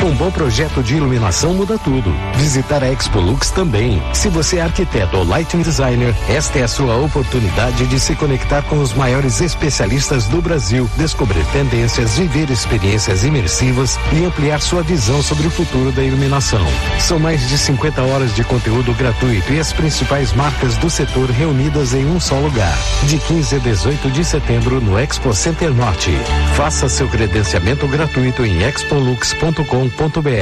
Um bom projeto de iluminação muda tudo. Visitar a Expolux também. Se você é arquiteto ou lighting designer, esta é a sua oportunidade de se conectar com os maiores especialistas do Brasil, descobrir tendências, viver experiências imersivas e ampliar sua visão sobre o futuro da iluminação. São mais de 50 horas de conteúdo gratuito e as principais marcas do setor reunidas em um só lugar. De 15 a 18 de setembro no Expo Center Norte. Faça seu credenciamento gratuito em expolux.com.br.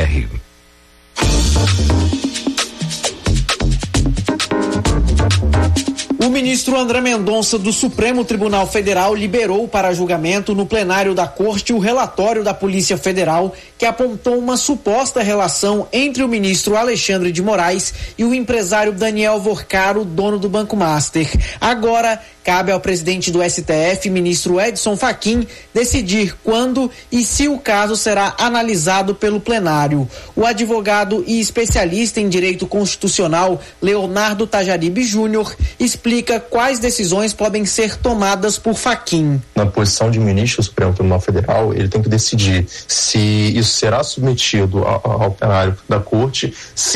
O ministro André Mendonça do Supremo Tribunal Federal liberou para julgamento no plenário da Corte o relatório da Polícia Federal que apontou uma suposta relação entre o ministro Alexandre de Moraes e o empresário Daniel Vorcaro, dono do Banco Master. Agora, cabe ao presidente do STF, ministro Edson Fachin, decidir quando e se o caso será analisado pelo plenário. O advogado e especialista em direito constitucional, Leonardo Tajaribe Júnior, explica quais decisões podem ser tomadas por Fachin. Na posição de ministro do Supremo Tribunal Federal, ele tem que decidir se isso será submetido ao plenário da Corte,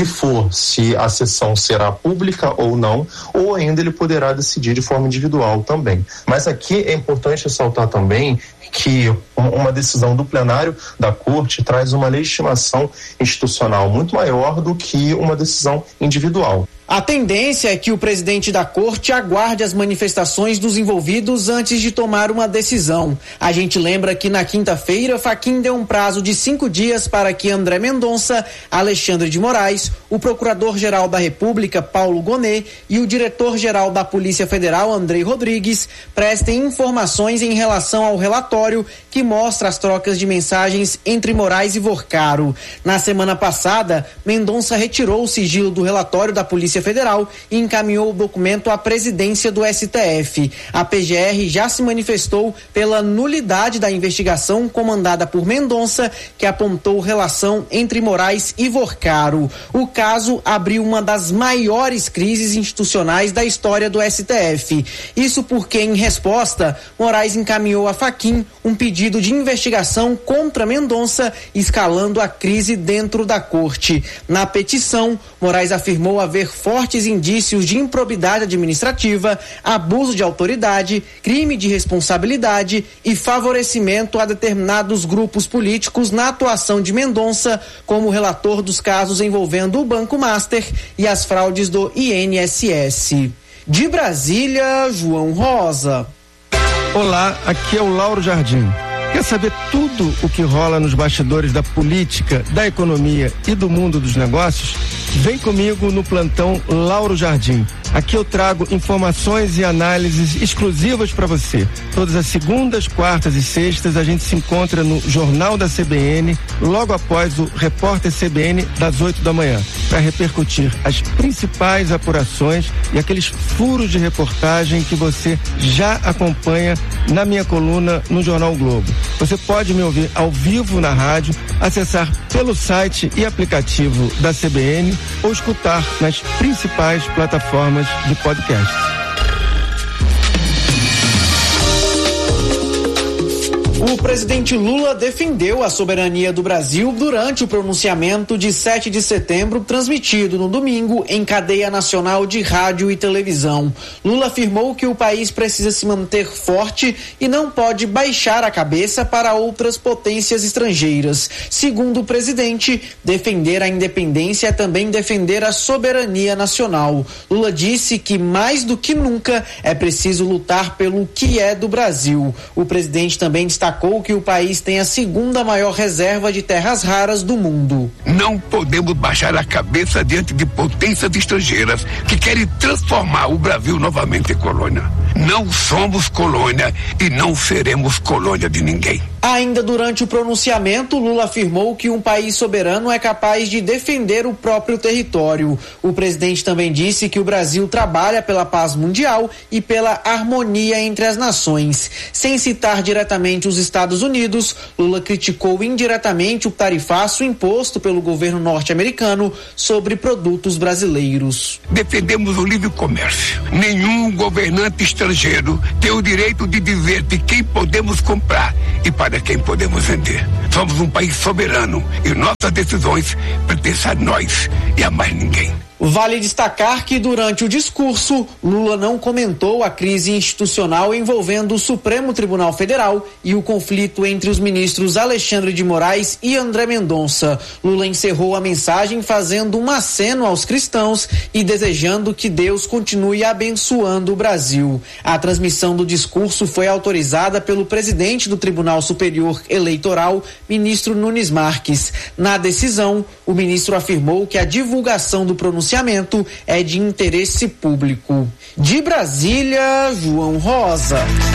se a sessão será pública ou não, ou ainda ele poderá decidir de forma individual também. Mas aqui é importante ressaltar também que uma decisão do plenário da Corte traz uma legitimação institucional muito maior do que uma decisão individual. A tendência é que o presidente da Corte aguarde as manifestações dos envolvidos antes de tomar uma decisão. A gente lembra que na quinta-feira, Fachin deu um prazo de 5 dias para que André Mendonça, Alexandre de Moraes, o Procurador-Geral da República, Paulo Gonet, e o Diretor-Geral da Polícia Federal, Andrei Rodrigues, prestem informações em relação ao relatório que mostra as trocas de mensagens entre Moraes e Vorcaro. Na semana passada, Mendonça retirou o sigilo do relatório da Polícia Federal e encaminhou o documento à presidência do STF. A PGR já se manifestou pela nulidade da investigação comandada por Mendonça, que apontou relação entre Moraes e Vorcaro. O caso abriu uma das maiores crises institucionais da história do STF. Isso porque, em resposta, Moraes encaminhou a Fachin um pedido de investigação contra Mendonça, escalando a crise dentro da Corte. Na petição, Moraes afirmou haver fortes indícios de improbidade administrativa, abuso de autoridade, crime de responsabilidade e favorecimento a determinados grupos políticos na atuação de Mendonça como relator dos casos envolvendo o Banco Master e as fraudes do INSS. De Brasília, João Rosa. Olá, aqui é o Lauro Jardim. Quer saber tudo o que rola nos bastidores da política, da economia e do mundo dos negócios? Vem comigo no plantão Lauro Jardim. Aqui eu trago informações e análises exclusivas para você. Todas as segundas, quartas e sextas a gente se encontra no Jornal da CBN, logo após o Repórter CBN das 8 da manhã, para repercutir as principais apurações e aqueles furos de reportagem que você já acompanha na minha coluna no Jornal Globo. Você pode me ouvir ao vivo na rádio, acessar pelo site e aplicativo da CBN ou escutar nas principais plataformas de podcast. O presidente Lula defendeu a soberania do Brasil durante o pronunciamento de 7 de setembro, transmitido no domingo em cadeia nacional de rádio e televisão. Lula afirmou que o país precisa se manter forte e não pode baixar a cabeça para outras potências estrangeiras. Segundo o presidente, defender a independência é também defender a soberania nacional. Lula disse que mais do que nunca é preciso lutar pelo que é do Brasil. O presidente também destacou que o país tem a segunda maior reserva de terras raras do mundo. Não podemos baixar a cabeça diante de potências estrangeiras que querem transformar o Brasil novamente em colônia. Não somos colônia e não seremos colônia de ninguém. Ainda durante o pronunciamento, Lula afirmou que um país soberano é capaz de defender o próprio território. O presidente também disse que o Brasil trabalha pela paz mundial e pela harmonia entre as nações. Sem citar diretamente os Estados Unidos, Lula criticou indiretamente o tarifaço imposto pelo governo norte-americano sobre produtos brasileiros. Defendemos o livre comércio. Nenhum governante estrangeiro estrangeiro tem o direito de dizer de quem podemos comprar e para quem podemos vender. Somos um país soberano e nossas decisões pertencem a nós e a mais ninguém. Vale destacar que durante o discurso, Lula não comentou a crise institucional envolvendo o Supremo Tribunal Federal e o conflito entre os ministros Alexandre de Moraes e André Mendonça. Lula encerrou a mensagem fazendo um aceno aos cristãos e desejando que Deus continue abençoando o Brasil. A transmissão do discurso foi autorizada pelo presidente do Tribunal Superior Eleitoral, ministro Nunes Marques. Na decisão, o ministro afirmou que a divulgação do pronunciamento é de interesse público. De Brasília, João Rosa.